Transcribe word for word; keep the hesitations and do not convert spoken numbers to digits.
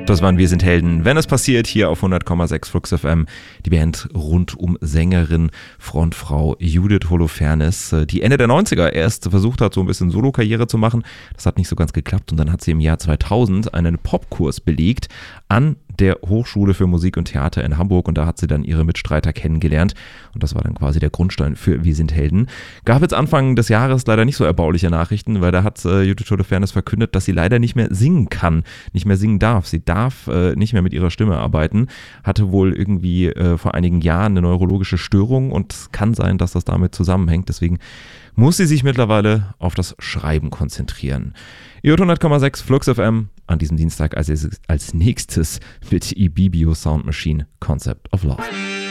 Das waren Wir sind Helden. Wenn es passiert, hier auf hundert Komma sechs Flux F M. Die Band rund um Sängerin, Frontfrau Judith Holofernes, die Ende der neunziger erst versucht hat, so ein bisschen Solokarriere zu machen. Das hat nicht so ganz geklappt und dann hat sie im Jahr zweitausend einen Popkurs belegt an der Hochschule für Musik und Theater in Hamburg und da hat sie dann ihre Mitstreiter kennengelernt und das war dann quasi der Grundstein für Wir sind Helden. Gab jetzt Anfang des Jahres leider nicht so erbauliche Nachrichten, weil da hat äh, Judith Holofernes verkündet, dass sie leider nicht mehr singen kann, nicht mehr singen darf. Sie darf äh, nicht mehr mit ihrer Stimme arbeiten, hatte wohl irgendwie äh, vor einigen Jahren eine neurologische Störung und es kann sein, dass das damit zusammenhängt. Deswegen muss sie sich mittlerweile auf das Schreiben konzentrieren. Ihr hört hundert Komma sechs Flux F M an diesem Dienstag als, als nächstes mit Ibibio Sound Machine Concept of Love.